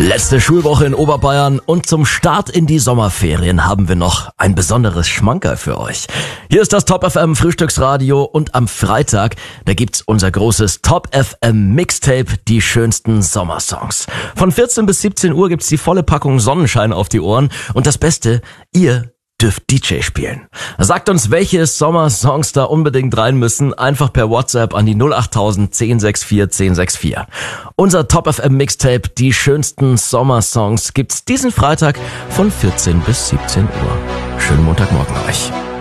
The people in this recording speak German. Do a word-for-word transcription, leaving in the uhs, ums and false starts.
Letzte Schulwoche in Oberbayern und zum Start in die Sommerferien haben wir noch ein besonderes Schmankerl für euch. Hier ist das Top F M Frühstücksradio und am Freitag, da gibt's unser großes Top F M Mixtape, die schönsten Sommersongs. Von vierzehn bis siebzehn Uhr gibt's die volle Packung Sonnenschein auf die Ohren und das Beste, ihr dürft D J spielen. Sagt uns, welche Sommersongs da unbedingt rein müssen. Einfach per WhatsApp an die null acht tausend zehn sechs vier zehn sechs vier. Unser Top F M Mixtape, die schönsten Sommersongs, gibt's diesen Freitag von vierzehn bis siebzehn Uhr. Schönen Montagmorgen euch.